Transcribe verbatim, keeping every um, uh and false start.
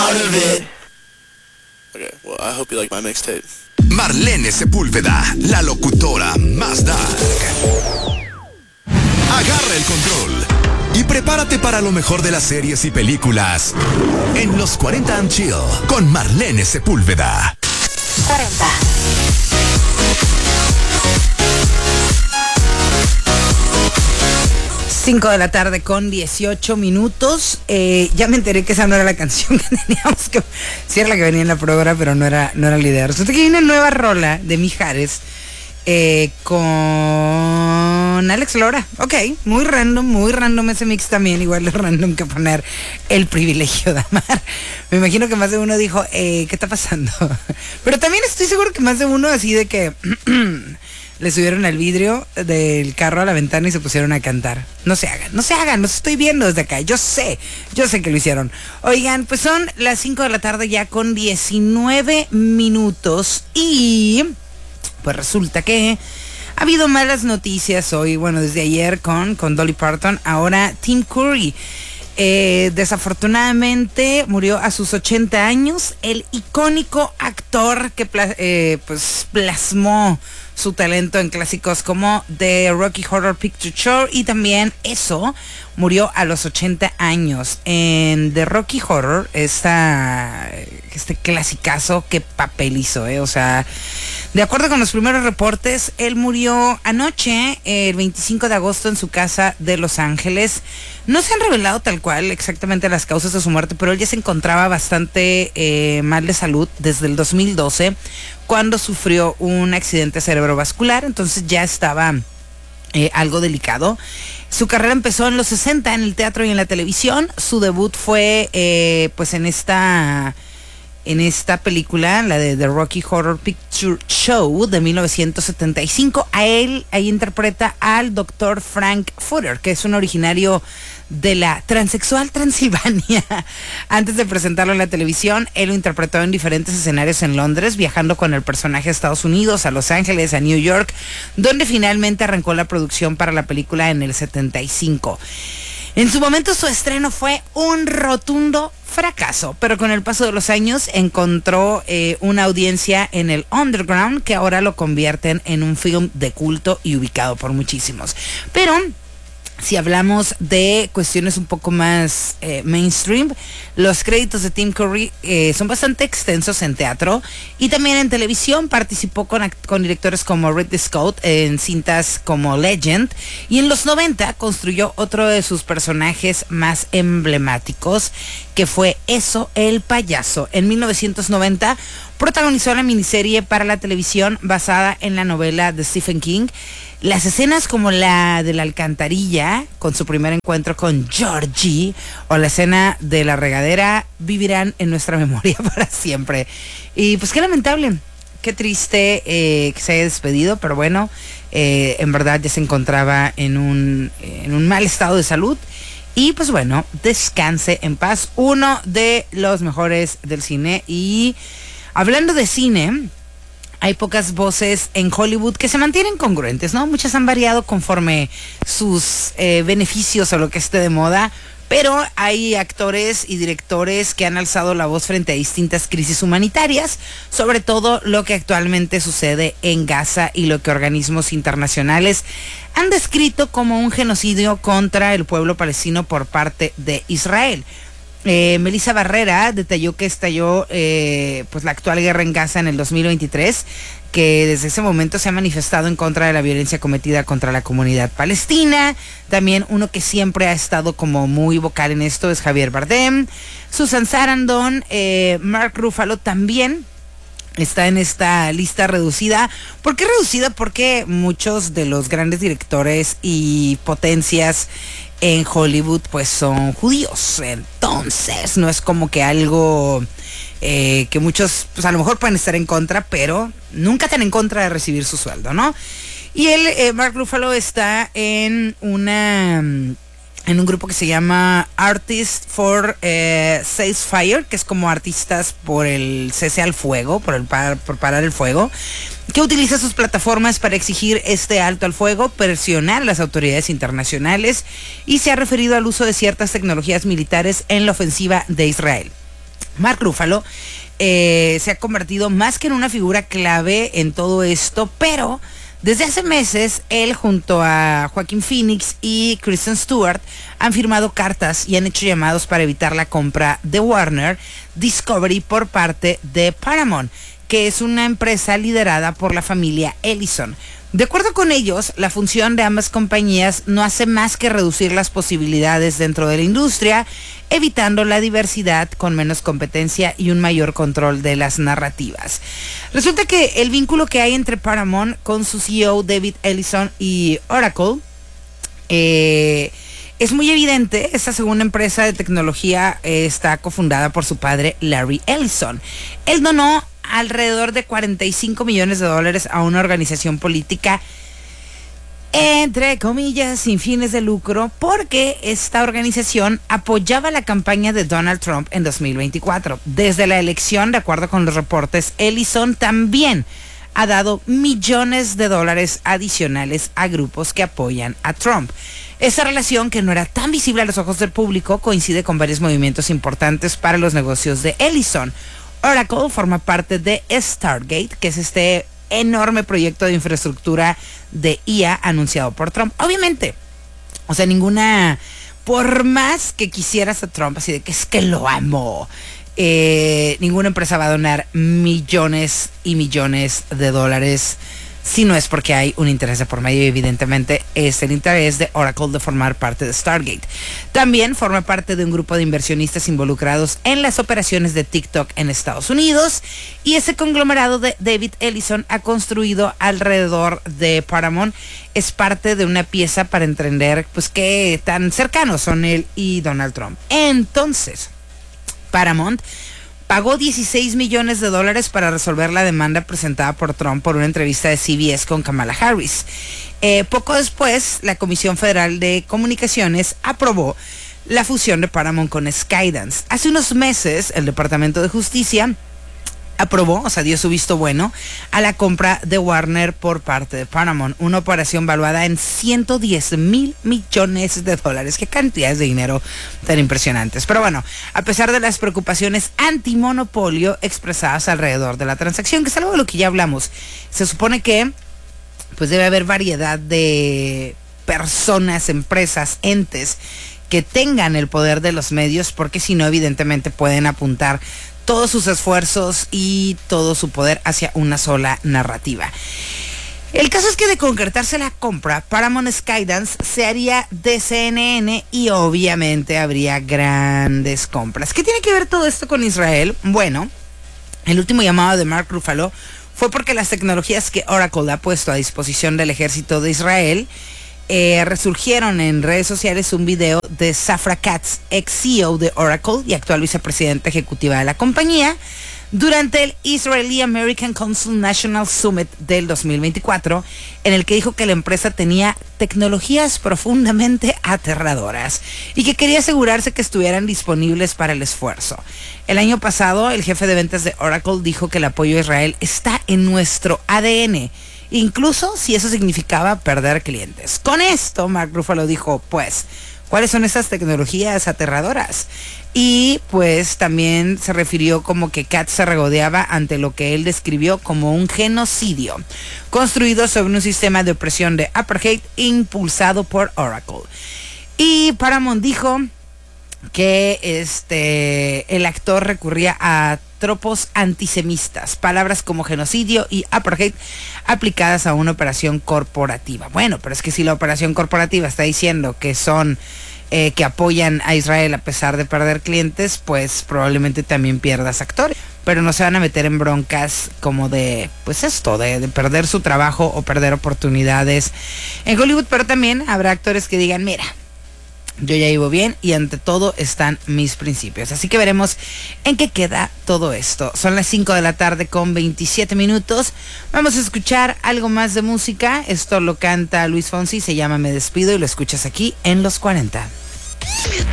part of it. Okay, well, I hope you like my mixtape. Marlene Sepúlveda, la locutora más dark. Agarra el control y prepárate para lo mejor de las series y películas en Los cuarenta and Chill con Marlene Sepúlveda. cuarenta. cinco de la tarde con dieciocho minutos. Eh, ya me enteré que esa no era la canción que teníamos que... Sí era la que venía en la programa, pero no era, no era la idea. Resulta que hay una nueva rola de Mijares eh, con Alex Lora. Ok, muy random, muy random ese mix también. Igual de random que poner El privilegio de amar. Me imagino que más de uno dijo, eh, ¿qué está pasando? Pero también estoy seguro que más de uno así de que... le subieron el vidrio del carro a la ventana y se pusieron a cantar. No se hagan, no se hagan, los estoy viendo desde acá. Yo sé, yo sé que lo hicieron. Oigan, pues son las cinco de la tarde ya con diecinueve minutos y pues resulta que ha habido malas noticias hoy, bueno, desde ayer con, con Dolly Parton, ahora Tim Curry. Eh, desafortunadamente murió a sus ochenta años, el icónico actor que pla- eh, pues plasmó su talento en clásicos como The Rocky Horror Picture Show, y también eso, murió a los ochenta años. En The Rocky Horror, esta, este clasicazo, qué papel hizo, eh? O sea, de acuerdo con los primeros reportes, él murió anoche, el veinticinco de agosto, en su casa de Los Ángeles. No se han revelado tal cual exactamente las causas de su muerte, pero él ya se encontraba bastante eh, mal de salud desde el dos mil doce, cuando sufrió un accidente cerebrovascular, entonces ya estaba eh, algo delicado. Su carrera empezó en los sesenta en el teatro y en la televisión. Su debut fue eh, pues en esta... en esta película, la de The Rocky Horror Picture Show de mil novecientos setenta y cinco. A él, ahí interpreta al doctor Frank Fuller, que es un originario de la transexual Transilvania. Antes de presentarlo en la televisión, él lo interpretó en diferentes escenarios en Londres, viajando con el personaje a Estados Unidos, a Los Ángeles, a New York, donde finalmente arrancó la producción para la película en el setenta y cinco. En su momento su estreno fue un rotundo fracaso, pero con el paso de los años encontró eh, una audiencia en el underground que ahora lo convierten en un film de culto y ubicado por muchísimos. Pero si hablamos de cuestiones un poco más eh, mainstream, los créditos de Tim Curry eh, son bastante extensos en teatro y también en televisión. Participó con, con directores como Ridley Scott en cintas como Legend, y en los noventa construyó otro de sus personajes más emblemáticos, que fue Eso, el payaso. En mil novecientos noventa protagonizó la miniserie para la televisión basada en la novela de Stephen King. Las escenas como la de la alcantarilla, con su primer encuentro con Georgie, o la escena de la regadera, vivirán en nuestra memoria para siempre. Y pues qué lamentable, qué triste eh, que se haya despedido, pero bueno, eh, en verdad ya se encontraba en un, en un mal estado de salud. Y pues bueno, descanse en paz, uno de los mejores del cine. Y hablando de cine, hay pocas voces en Hollywood que se mantienen congruentes, ¿no? Muchas han variado conforme sus eh, beneficios o lo que esté de moda, pero hay actores y directores que han alzado la voz frente a distintas crisis humanitarias, sobre todo lo que actualmente sucede en Gaza y lo que organismos internacionales han descrito como un genocidio contra el pueblo palestino por parte de Israel. Eh, Melissa Barrera detalló que estalló eh, pues la actual guerra en Gaza en el dos mil veintitrés, que desde ese momento se ha manifestado en contra de la violencia cometida contra la comunidad palestina. También uno que siempre ha estado como muy vocal en esto es Javier Bardem, Susan Sarandon, eh, Mark Ruffalo también está en esta lista reducida. ¿Por qué reducida? Porque muchos de los grandes directores y potencias en Hollywood pues son judíos, entonces no es como que algo eh, que muchos pues a lo mejor pueden estar en contra, pero nunca están en contra de recibir su sueldo, ¿no? Y él, eh, Mark Ruffalo, está en una en un grupo que se llama Artists for eh, Ceasefire, que es como artistas por el cese al fuego, por el par, por parar el fuego, que utiliza sus plataformas para exigir este alto al fuego, presionar a las autoridades internacionales, y se ha referido al uso de ciertas tecnologías militares en la ofensiva de Israel. Mark Ruffalo eh, se ha convertido más que en una figura clave en todo esto, pero desde hace meses él junto a Joaquin Phoenix y Kristen Stewart han firmado cartas y han hecho llamados para evitar la compra de Warner Discovery por parte de Paramount, que es una empresa liderada por la familia Ellison. De acuerdo con ellos, la función de ambas compañías no hace más que reducir las posibilidades dentro de la industria, evitando la diversidad con menos competencia y un mayor control de las narrativas. Resulta que el vínculo que hay entre Paramount con su C E O David Ellison y Oracle eh, es muy evidente. Esta segunda empresa de tecnología eh, está cofundada por su padre Larry Ellison. Él donó alrededor de cuarenta y cinco millones de dólares a una organización política, entre comillas, sin fines de lucro, porque esta organización apoyaba la campaña de Donald Trump en dos mil veinticuatro. Desde la elección, de acuerdo con los reportes, Ellison también ha dado millones de dólares adicionales a grupos que apoyan a Trump. Esa relación, que no era tan visible a los ojos del público, coincide con varios movimientos importantes para los negocios de Ellison. Oracle forma parte de Stargate, que es este enorme proyecto de infraestructura de I A anunciado por Trump. Obviamente, o sea, ninguna, por más que quisieras a Trump, así de que es que lo amo, eh, ninguna empresa va a donar millones y millones de dólares si no es porque hay un interés de por medio. Y evidentemente es el interés de Oracle de formar parte de Stargate. También forma parte de un grupo de inversionistas involucrados en las operaciones de TikTok en Estados Unidos, y ese conglomerado de David Ellison ha construido alrededor de Paramount es parte de una pieza para entender pues qué tan cercanos son él y Donald Trump. Entonces, Paramount pagó dieciséis millones de dólares para resolver la demanda presentada por Trump por una entrevista de C B S con Kamala Harris. Eh, poco después, la Comisión Federal de Comunicaciones aprobó la fusión de Paramount con Skydance. Hace unos meses, el Departamento de Justicia aprobó, o sea, dio su visto bueno a la compra de Warner por parte de Paramount, una operación valuada en ciento diez mil millones de dólares. Qué cantidades de dinero tan impresionantes. Pero bueno, a pesar de las preocupaciones antimonopolio expresadas alrededor de la transacción, que es algo de lo que ya hablamos, se supone que pues debe haber variedad de personas, empresas, entes que tengan el poder de los medios, porque si no, evidentemente pueden apuntar todos sus esfuerzos y todo su poder hacia una sola narrativa. El caso es que de concretarse la compra, Paramount Skydance se haría de C N N y obviamente habría grandes compras. ¿Qué tiene que ver todo esto con Israel? Bueno, el último llamado de Mark Ruffalo fue porque las tecnologías que Oracle ha puesto a disposición del ejército de Israel Eh, resurgieron en redes sociales un video de Safra Catz, ex C E O de Oracle y actual vicepresidenta ejecutiva de la compañía, durante el Israeli American Council National Summit del dos mil veinticuatro, en el que dijo que la empresa tenía tecnologías profundamente aterradoras y que quería asegurarse que estuvieran disponibles para el esfuerzo. El año pasado, el jefe de ventas de Oracle dijo que el apoyo a Israel está en nuestro A D N, incluso si eso significaba perder clientes. Con esto, Mark Ruffalo dijo, pues, ¿cuáles son esas tecnologías aterradoras? Y pues también se refirió como que Katz se regodeaba ante lo que él describió como un genocidio construido sobre un sistema de opresión de apartheid impulsado por Oracle. Y Paramount dijo que este el actor recurría a tropos antisemitas, palabras como genocidio y apartheid aplicadas a una operación corporativa. Bueno, pero es que si la operación corporativa está diciendo que son eh, que apoyan a Israel a pesar de perder clientes, pues probablemente también pierdas actores. Pero no se van a meter en broncas como de, pues esto, de, de perder su trabajo o perder oportunidades en Hollywood. Pero también habrá actores que digan, mira, yo ya vivo bien y ante todo están mis principios. Así que veremos en qué queda todo esto. Son las cinco de la tarde con veintisiete minutos. Vamos a escuchar algo más de música. Esto lo canta Luis Fonsi, se llama Me Despido y lo escuchas aquí en Los cuarenta.